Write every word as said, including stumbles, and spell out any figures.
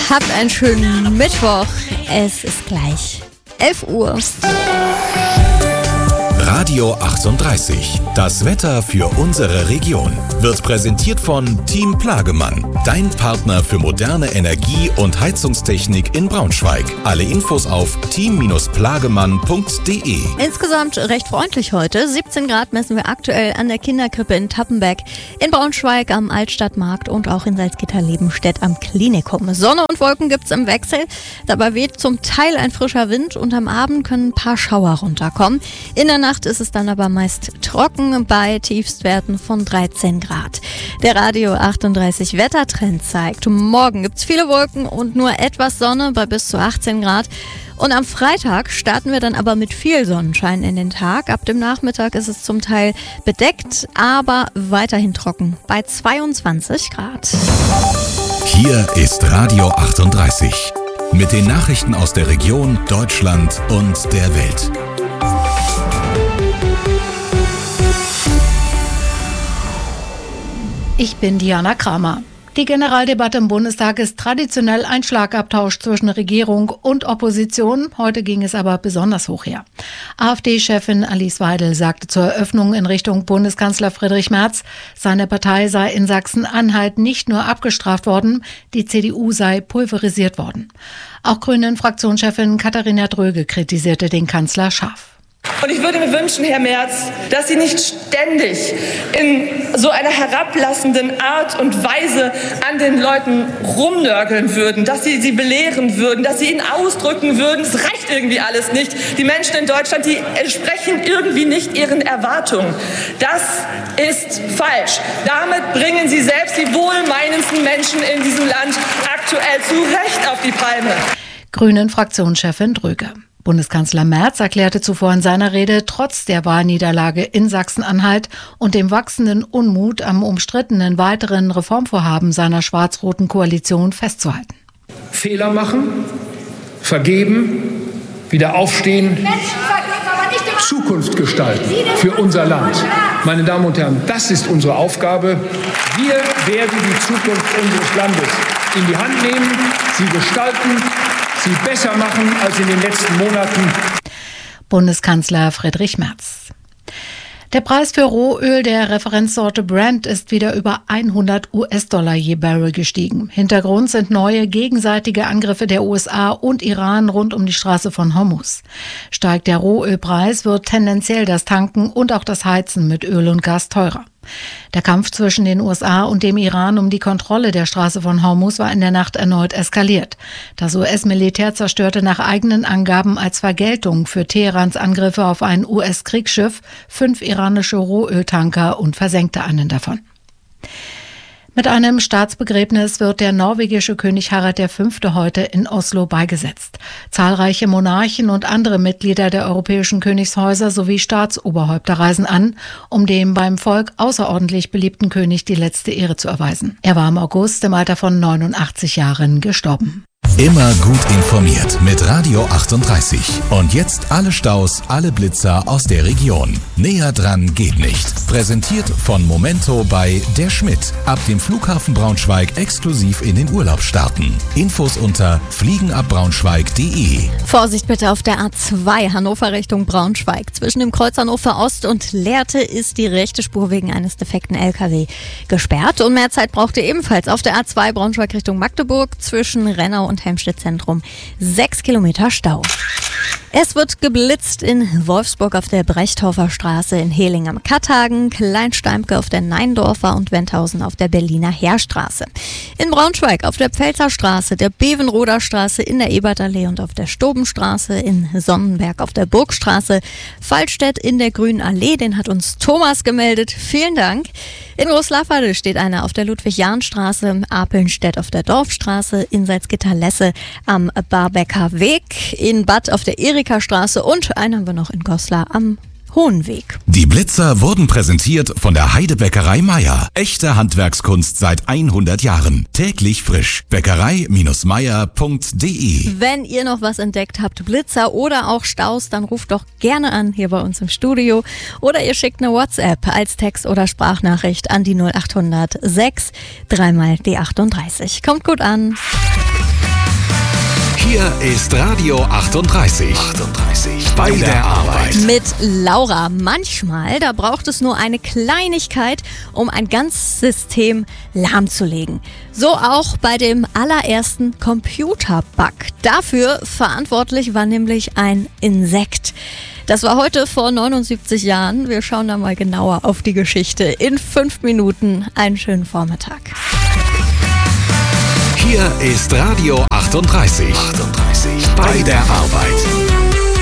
Habt einen schönen Mittwoch. Es ist gleich elf Uhr. Radio achtunddreißig. Das Wetter für unsere Region wird präsentiert von Team Plagemann. Dein Partner für moderne Energie- und Heizungstechnik in Braunschweig. Alle Infos auf team plagemann punkt de. Insgesamt recht freundlich heute. siebzehn Grad messen wir aktuell an der Kinderkrippe in Tappenbeck, in Braunschweig am Altstadtmarkt und auch in Salzgitter-Lebenstedt am Klinikum. Sonne und Wolken gibt's im Wechsel. Dabei weht zum Teil ein frischer Wind und am Abend können ein paar Schauer runterkommen. In der Nacht ist es dann aber meist trocken bei Tiefstwerten von dreizehn Grad. Der Radio achtunddreißig Wettertrend zeigt, morgen gibt's viele Wolken und nur etwas Sonne bei bis zu achtzehn Grad. Und am Freitag starten wir dann aber mit viel Sonnenschein in den Tag. Ab dem Nachmittag ist es zum Teil bedeckt, aber weiterhin trocken bei zweiundzwanzig Grad. Hier ist Radio achtunddreißig mit den Nachrichten aus der Region, Deutschland und der Welt. Ich bin Diana Kramer. Die Generaldebatte im Bundestag ist traditionell ein Schlagabtausch zwischen Regierung und Opposition. Heute ging es aber besonders hoch her. AfD-Chefin Alice Weidel sagte zur Eröffnung in Richtung Bundeskanzler Friedrich Merz, seine Partei sei in Sachsen-Anhalt nicht nur abgestraft worden, die C D U sei pulverisiert worden. Auch Grünen-Fraktionschefin Katharina Dröge kritisierte den Kanzler scharf. Und ich würde mir wünschen, Herr Merz, dass Sie nicht ständig in so einer herablassenden Art und Weise an den Leuten rumnörgeln würden, dass Sie sie belehren würden, dass Sie ihnen ausdrücken würden, es reicht irgendwie alles nicht. Die Menschen in Deutschland, die entsprechen irgendwie nicht ihren Erwartungen. Das ist falsch. Damit bringen Sie selbst die wohlmeinendsten Menschen in diesem Land aktuell zu Recht auf die Palme. Grünen-Fraktionschefin Dröge. Bundeskanzler Merz erklärte zuvor in seiner Rede, trotz der Wahlniederlage in Sachsen-Anhalt und dem wachsenden Unmut am umstrittenen weiteren Reformvorhaben seiner schwarz-roten Koalition festzuhalten. Fehler machen, vergeben, wieder aufstehen, Zukunft gestalten für unser Land. Meine Damen und Herren, das ist unsere Aufgabe. Wir werden die Zukunft unseres Landes in die Hand nehmen, sie gestalten, sie besser machen als in den letzten Monaten. Bundeskanzler Friedrich Merz. Der Preis für Rohöl der Referenzsorte Brent ist wieder über hundert US-Dollar je Barrel gestiegen. Hintergrund sind neue gegenseitige Angriffe der U S A und Iran rund um die Straße von Hormuz. Steigt der Rohölpreis, wird tendenziell das Tanken und auch das Heizen mit Öl und Gas teurer. Der Kampf zwischen den U S A und dem Iran um die Kontrolle der Straße von Hormuz war in der Nacht erneut eskaliert. Das U S-Militär zerstörte nach eigenen Angaben als Vergeltung für Teherans Angriffe auf ein U S-Kriegsschiff fünf iranische Rohöltanker und versenkte einen davon. Mit einem Staatsbegräbnis wird der norwegische König Harald der Fünfte heute in Oslo beigesetzt. Zahlreiche Monarchen und andere Mitglieder der europäischen Königshäuser sowie Staatsoberhäupter reisen an, um dem beim Volk außerordentlich beliebten König die letzte Ehre zu erweisen. Er war im August im Alter von neunundachtzig Jahren gestorben. Immer gut informiert mit Radio achtunddreißig. Und jetzt alle Staus, alle Blitzer aus der Region. Näher dran geht nicht. Präsentiert von Momento bei Der Schmidt. Ab dem Flughafen Braunschweig exklusiv in den Urlaub starten. Infos unter fliegenabbraunschweig punkt de. Vorsicht bitte auf der A zwei Hannover Richtung Braunschweig. Zwischen dem Kreuz Hannover Ost und Lehrte ist die rechte Spur wegen eines defekten L K W gesperrt. Und mehr Zeit braucht ihr ebenfalls auf der A zwei Braunschweig Richtung Magdeburg zwischen Rennau und Helmstedt Zentrum. Sechs Kilometer Stau. Es wird geblitzt in Wolfsburg auf der Brechthofer Straße, in Hehling am Katthagen, Kleinsteimke auf der Neindorfer und Wenthausen auf der Berliner Heerstraße. In Braunschweig auf der Pfälzer Straße, der Bevenroder Straße, in der Ebertallee und auf der Stobenstraße, in Sonnenberg auf der Burgstraße, Fallstedt in der Grünen Allee, den hat uns Thomas gemeldet. Vielen Dank. In Großlafferde steht einer auf der Ludwig-Jahn-Straße, Apelnstedt auf der Dorfstraße, in Salzgitter-Lesse am Barbecker Weg, in Bad auf der Erika-Straße und einen haben wir noch in Goslar am Hohenweg. Die Blitzer wurden präsentiert von der Heidebäckerei Meier. Echte Handwerkskunst seit hundert Jahren. Täglich frisch. Bäckerei Meier punkt de. Wenn ihr noch was entdeckt habt, Blitzer oder auch Staus, dann ruft doch gerne an hier bei uns im Studio. Oder ihr schickt eine WhatsApp als Text- oder Sprachnachricht an die null acht hundert sechs, dreimal die achtunddreißig. Kommt gut an. Hier ist Radio achtunddreißig. achtunddreißig. Bei der Arbeit. Mit Laura. Manchmal, da braucht es nur eine Kleinigkeit, um ein ganzes System lahmzulegen. So auch bei dem allerersten Computerbug. Dafür verantwortlich war nämlich ein Insekt. Das war heute vor neunundsiebzig Jahren. Wir schauen da mal genauer auf die Geschichte. In fünf Minuten. Einen schönen Vormittag. Hier ist Radio achtunddreißig. achtunddreißig. Bei der Arbeit.